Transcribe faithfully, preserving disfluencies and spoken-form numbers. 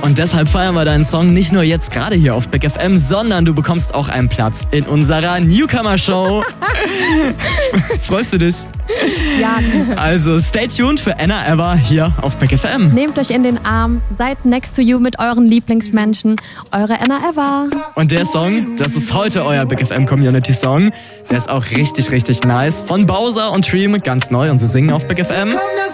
Und deshalb feiern wir deinen Song nicht nur jetzt gerade hier auf Big F M, sondern du bekommst auch einen Platz in unserer Newcomer-Show. Freust du dich? Ja. Also stay tuned für Anna Ever hier auf Big F M. Nehmt euch in den Arm, seid next to you mit euren Lieblingsmenschen. Eure Anna Ever. Und der Song, das ist heute euer Big F M Community Song. Der ist auch richtig, richtig nice. Von Bowser und Dream, ganz neu und sie singen auf Big F M.